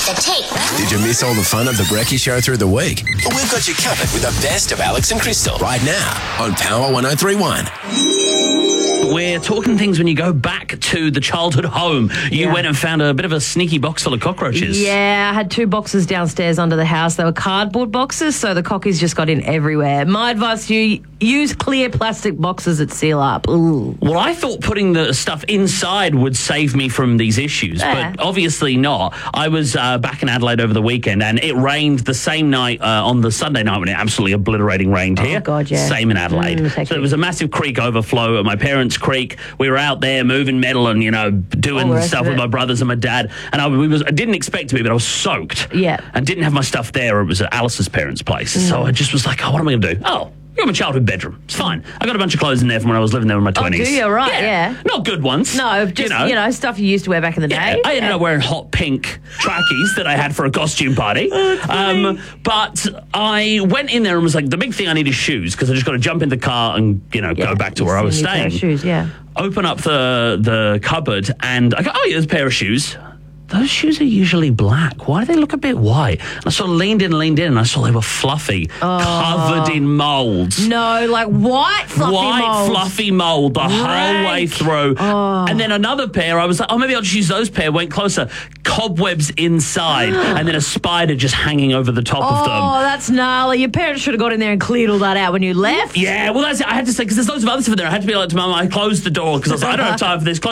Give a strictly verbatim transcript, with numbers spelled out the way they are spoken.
The tape. Did you miss all the fun of the Brekkie Show through the week? Well, we've got you covered with the best of Alex and Crystal right now on Power one oh three one. We're talking things when you go back to the childhood home. You Yeah. went and found a bit of a sneaky box full of cockroaches. Yeah, I had two boxes downstairs under the house. They were cardboard boxes, so the cockies just got in everywhere. My advice to you, use clear plastic boxes that seal up. Ooh. Well, I thought putting the stuff inside would save me from these issues, Yeah. but obviously not. I was uh, back in Adelaide over the weekend, and it rained the same night uh, on the Sunday night when it absolutely obliterating rained Oh, here. God, yeah. Same in Adelaide. Mm, so hectic. there was a massive creek overflow at my parents' creek. We were out there moving metal and, you know, doing All the rest stuff of with it. my brothers and my dad, and I, we was, I didn't expect to be, but I was soaked. Yeah. And didn't have my stuff there. It was at Alice's parents' place. Mm. So I just was like, oh, what am I going to do? Oh, you're in my childhood bedroom. It's fine. I got a bunch of clothes in there from when I was living there in my Oh, twenties. do you? Right, yeah. Not good ones. No, just, you know. stuff you used to wear back in the Yeah, day. I ended Yeah. up wearing hot pink trackies that I had for a costume party. um, but I went in there and was like, the big thing I need is shoes, because I just got to jump in the car and, you know, Yeah, go back to you where I see was a new pair of staying. Shoes, yeah. Open up the the cupboard and I go, oh, yeah, there's a pair of shoes. Those shoes are usually black. Why do they look a bit white? And I sort of leaned in, leaned in, and I saw they were fluffy, covered in molds. No, like white fluffy White, mold. fluffy mold the whole way Rank. through. And then another pair, I was like, oh, maybe I'll just use those pair. Went closer. Cobwebs inside, and then a spider just hanging over the top of them. Oh, that's gnarly. Your parents should have got in there and cleared all that out when you left. Yeah, well, that's it. I had to say, because there's loads of other stuff in there. I had to be like to Mum, I closed the door because I was like, I don't have time for this. Close